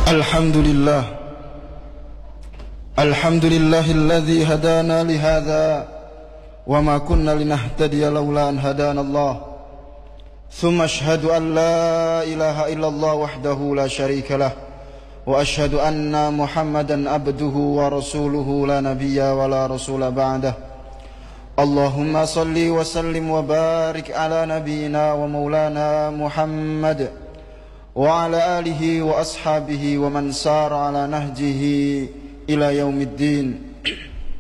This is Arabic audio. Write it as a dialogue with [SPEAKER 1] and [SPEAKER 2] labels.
[SPEAKER 1] الحمد لله الذي هدانا لهذا وما كنا لنهتدي لولا أن هدانا الله ثم أشهد أن لا إله إلا الله وحده لا شريك له وأشهد أن محمدا عبده ورسوله لا نبي ولا رسول بعده اللهم صل وسلم وبارك على نبينا ومولانا محمد وعلى آله وأصحابه ومن سار على نهجه إلى يوم الدين.